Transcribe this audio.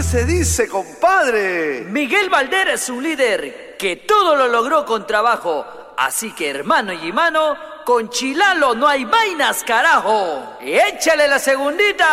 ¿Qué se dice, compadre? Miguel Valder es un líder que todo lo logró con trabajo. Así que, hermano y mano, con Chilalo no hay vainas, carajo. ¡Échale la segundita!